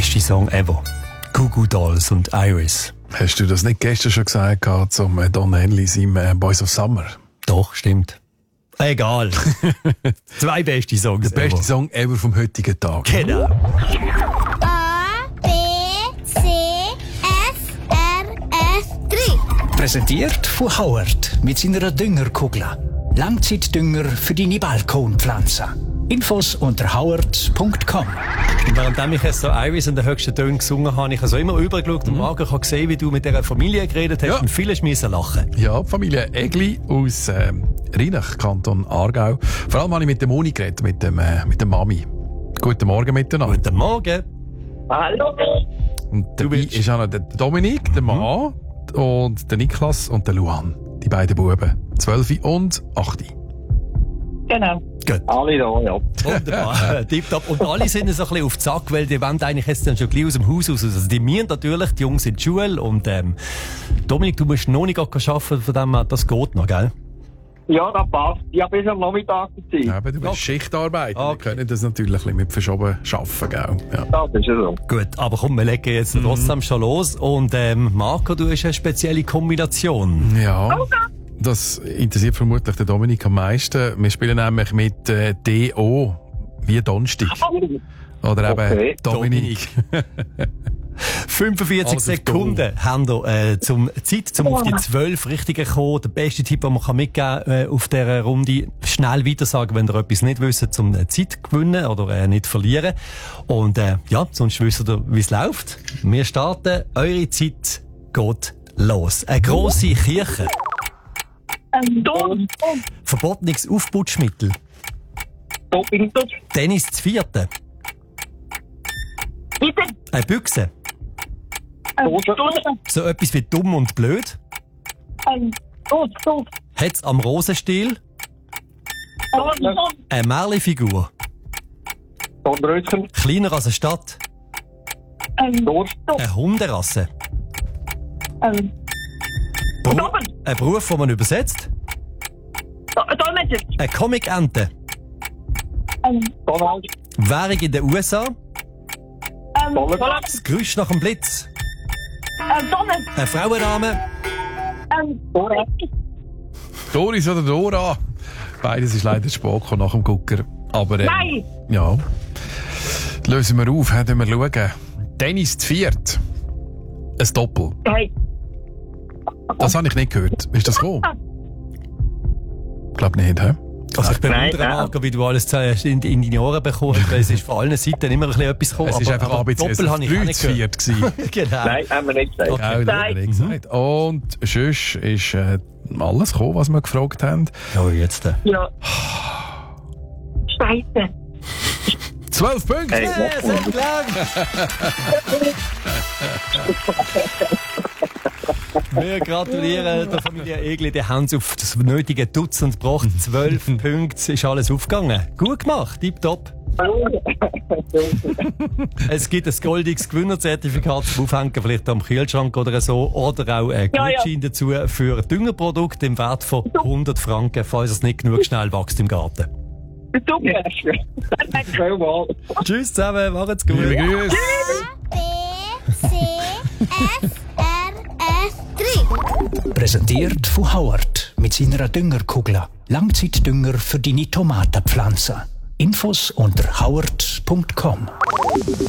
beste Song ever. Goo Goo Dolls und Iris. Hast du das nicht gestern schon gesagt zum Don Henley, seinem Boys of Summer? Doch, stimmt. Egal. 2 beste Songs. Der beste Song ever vom heutigen Tag. Genau. A, B, C, F, R, F, 3. Präsentiert von Howard mit seiner Düngerkugel. Langzeitdünger für deine Balkonpflanzen. Infos unter howard.com. Und während ich so Iris in den höchsten Tönen gesungen habe, ich also immer übergeschaut und Marco, ich habe gesehen, wie du mit dieser Familie geredet hast und viele müssen lachen. Ja, die Familie Egli aus Rheinach, Kanton Aargau. Vor allem habe ich mit der Moni geredet, mit der Mami. Guten Morgen miteinander. Guten Morgen. Hallo. Und dabei ist auch noch der Dominik, der Mann, und der Niklas und der Luan. Die beiden Buben. 12 und 8. Genau. Gut. Alle da, ja. Wunderbar. Tipptopp. Und alle sind so ein bisschen auf den Sack, weil die wollen eigentlich jetzt dann schon gleich aus dem Haus raus. Also die müssen natürlich, die Jungs in die Schule. Und Dominik, du musst noch nicht arbeiten, von dem her, das geht noch, gell? Ja, das passt. Ich habe bis am Nachmittag Zeit. Ja, aber du bist Schichtarbeit. Wir können das natürlich ein bisschen mit verschoben arbeiten, gell? Ja. Das ist ja so. Gut, aber komm, wir legen jetzt trotzdem schon los. Und Marco, du hast eine spezielle Kombination. Ja. Das interessiert vermutlich den Dominik am meisten. Wir spielen nämlich mit DO wie Donnerstag. Oder eben Dominik. 45 Also Sekunden haben wir zum Zeit, um auf die 12 Richtigen zu kommen. Der beste Tipp, den man mitgeben kann auf dieser Runde, schnell weitersagen, wenn ihr etwas nicht wisst, um Zeit zu gewinnen oder nicht verlieren. Und ja, sonst wisst ihr, wie es läuft. Wir starten. Eure Zeit geht los. Eine grosse Kirche. Verbotenes Aufputschmittel. Tennis zu 4. Eine Büchse. So etwas wie dumm und blöd. Hat's am Rosenstiel. Eine Märchenfigur. Kleiner als eine Stadt. Eine Hunderasse. Ein Beruf, den man übersetzt. Eine Comic-Ente. Währung in den USA. Das Geräusch nach dem Blitz. Ein Frauenname. Doris oder Dora? Beides ist leider spät nach dem Gucker. Aber Nein! Ja. Lösen wir auf, werden wir schauen. Tennis zu 4. Ein Doppel. Hey. Das habe ich nicht gehört. Ist das gekommen? Ich glaube nicht, hä? Also ich bewundere, Marco, wie du alles in deine Ohren bekommst, weil es ist von allen Seiten immer ein bisschen etwas gekommen. Es ist einfach ABC. Doppel habe ich auch nicht gehört. Genau. Nein, haben wir nicht gesagt. Okay. Nein. Nicht gesagt. Und sonst ist alles gekommen, was wir gefragt haben. Oh, jetzt. Ja. Scheiße. 12 Punkte! Hey, sehr klar! Wir gratulieren der Familie Egli, die haben es auf das nötige Dutzend gebracht. 12 Punkte, ist alles aufgegangen. Gut gemacht, tipptopp. Es gibt ein goldiges Gewinnerzertifikat zum Aufhängen, vielleicht am Kühlschrank oder so. Oder auch ein Gutschein dazu für Düngerprodukte im Wert von 100 Franken, falls es nicht genug schnell wächst im Garten. Super. Danke. Tschüss zusammen, macht's gut. Liebe Grüße. A, B, C, F, R, F, 3. Präsentiert von Howard mit seiner Düngerkugel. Langzeitdünger für deine Tomatenpflanzen. Infos unter howard.com.